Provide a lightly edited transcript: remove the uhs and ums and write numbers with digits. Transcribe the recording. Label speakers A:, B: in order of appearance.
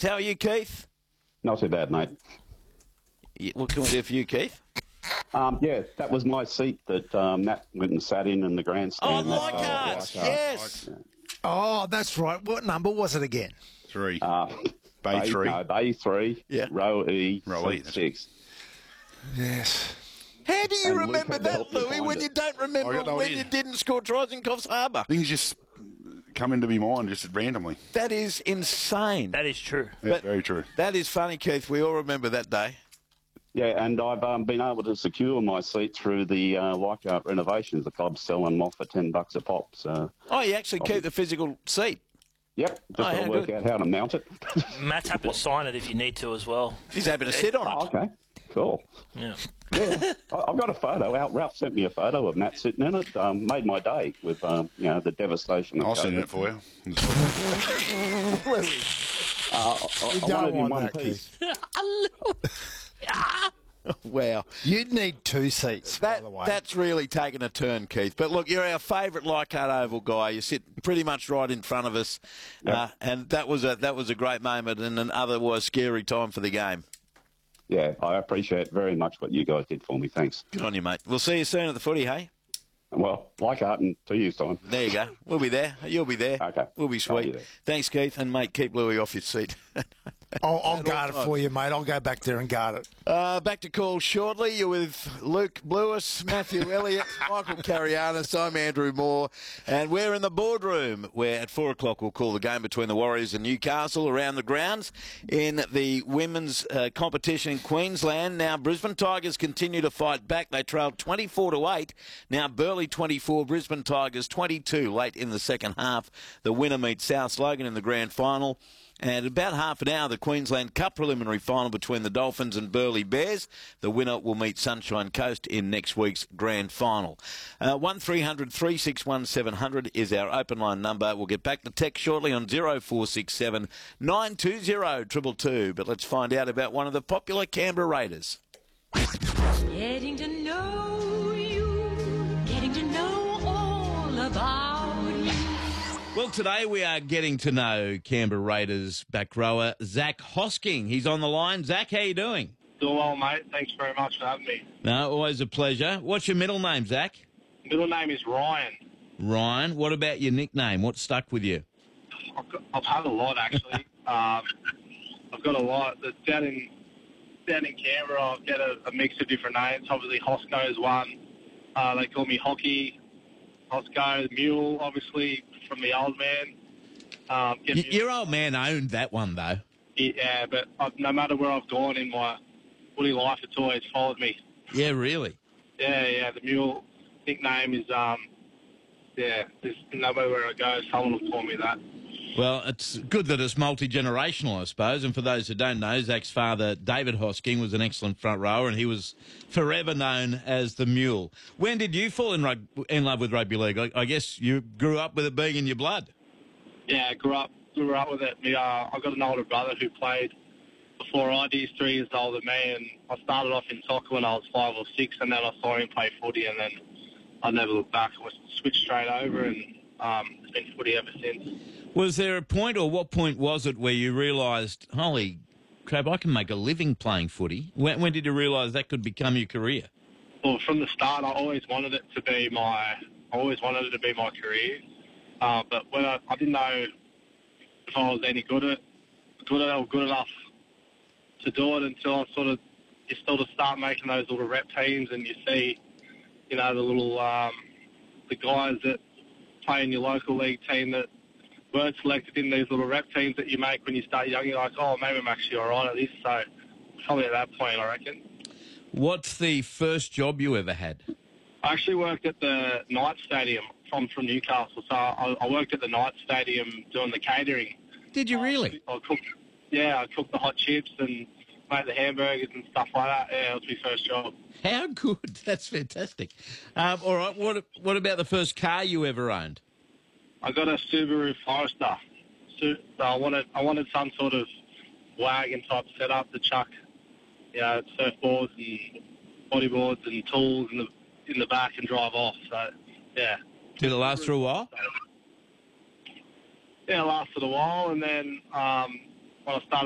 A: How are you, Keith?
B: Not too bad, mate.
A: Yeah, what can we do for you, Keith?
B: Yeah, that was my seat that Matt went and sat in the grandstand.
A: Oh, Leichhardt, yes.
C: Oh, that's right. What number was it again?
D: 3.
B: Bay
D: 3.
B: No, Bay 3,
A: Yeah.
B: row E,
D: Row E,
B: seat
D: that's
B: 6.
C: Yes.
A: How do you
B: And Luke
A: remember
B: had to
A: that,
B: help me
A: Louis,
B: find
A: when
B: it.
A: you don't remember
D: I got no
A: when
D: idea.
A: you didn't score tries in Coffs Harbour?
D: Things just come into my mind just randomly.
A: That is insane.
E: That is true.
D: Yeah,
A: But-
D: very true.
A: That is funny, Keith. We all remember that day.
B: Yeah, and I've been able to secure my seat through the Leichhardt renovations. The club's selling them off for $10 a pop. So,
A: Oh, you actually keep the physical seat.
B: yep, just got
A: how
B: to work
A: good.
B: out how to mount it.
E: Matt's happy to sign it if you need to as well.
A: He's happy to sit on
B: Oh,
A: it.
B: okay, cool.
E: Yeah.
B: Yeah, I've got a photo out. Ralph sent me a photo of Matt sitting in it. Made my day with the devastation. Of
D: I'll send
B: COVID.
D: it for you.
B: I
C: don't
B: wanted in
C: want
B: one
C: that,
B: piece.
A: Wow.
C: You'd need 2 seats, by the way.
A: That's really taken a turn, Keith. But look, you're our favourite Leichhardt Oval guy. You sit pretty much right in front of us,
B: Yep.
A: and that was a great moment and an otherwise scary time for the game.
B: Yeah, I appreciate very much what you guys did for me. Thanks.
A: Good on you, mate. We'll see you soon at the footy, hey?
B: Well, Leichhardt in 2 years' time.
A: There you go. We'll be there. You'll be there.
B: Okay.
A: We'll be
B: I'll
A: sweet.
B: be there.
A: Thanks, Keith. And, mate, keep Louis off your seat.
C: I'll guard it for you, mate. I'll go back there and guard it.
A: Back to call shortly. You're with Luke Lewis, Matthew Elliott, Michael Carianis. I'm Andrew Moore. And we're in the boardroom where at 4 o'clock we'll call the game between the Warriors and Newcastle around the grounds in the women's competition in Queensland. Now, Brisbane Tigers continue to fight back. They trailed 24-8. Now, Burleigh 24, Brisbane Tigers 22 late in the second half. The winner meets South Logan in the grand final. And about half an hour, the Queensland Cup preliminary final between the Dolphins and Burleigh Bears. The winner will meet Sunshine Coast in next week's grand final. 1300 361 700 is our open line number. We'll get back to text shortly on 0467 920 222. But let's find out about one of the popular Canberra Raiders.
F: Getting to know you, getting to know all about you.
A: Well, today we are getting to know Canberra Raiders back rower Zach Hosking. He's on the line. Zach, how you doing?
G: Doing well, mate. Thanks very much for having me.
A: No, always a pleasure. What's your middle name, Zach?
G: Middle name is Ryan.
A: Ryan. What about your nickname? What stuck with you?
G: I've had a lot, actually. I've got a lot. Down in Canberra, I've got a mix of different names. Obviously, Hosco is one. They call me Hockey. Hosco, the Mule, obviously, from the old man.
A: Your old man owned that one, though.
G: Yeah, but no matter where I've gone in my footy life, it's always followed me.
A: Yeah, really?
G: Yeah, the Mule nickname is, there's no matter where I go, someone will call me that.
A: Well, it's good that it's multi-generational, I suppose. And for those who don't know, Zach's father, David Hosking, was an excellent front rower, and he was forever known as the Mule. When did you fall in love with rugby league? I guess you grew up with it being in your blood.
G: Yeah, I grew up with it. I've got an older brother who played before I did. He's 3 years older than me, and I started off in soccer when I was 5 or 6, and then I saw him play footy, and then I never looked back. I switched straight over, and it's been footy ever since.
A: Was there a point, or what point was it, where you realised, holy crap, I can make a living playing footy? When did you realise that could become your career?
G: Well, from the start, I always wanted it to be my career. But when I didn't know if I was any good at it or good enough to do it until you sort of start making those little rep teams, and you see, the little the guys that play in your local league team that weren't selected in these little rep teams that you make when you start young. You're like, oh, maybe I'm actually all right at this. So probably at that point, I reckon.
A: What's the first job you ever had?
G: I actually worked at the Knight Stadium from Newcastle. So I worked at the Knight Stadium doing the catering.
A: Did you really?
G: I cooked the hot chips and made the hamburgers and stuff like that. Yeah, it was my first job.
A: How good. That's fantastic. All right, what about the first car you ever owned?
G: I got a Subaru Forester. So I wanted some sort of wagon type setup to chuck, surfboards and bodyboards and tools in the back and drive off. So yeah.
A: Did it last for a while?
G: Yeah, it lasted a while, and then when I started